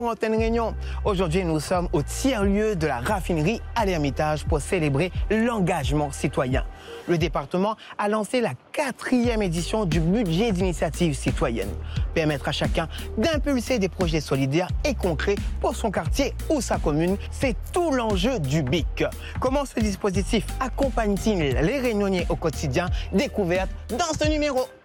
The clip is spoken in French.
Antenne Réunion. Aujourd'hui, nous sommes au tiers-lieu de la raffinerie à l'Ermitage pour célébrer l'engagement citoyen. Le département a lancé la 4e édition du budget d'initiative citoyenne. Permettre à chacun d'impulser des projets solidaires et concrets pour son quartier ou sa commune, c'est tout l'enjeu du BIC. Comment ce dispositif accompagne-t-il les Réunionnais au quotidien? Découverte dans ce numéro.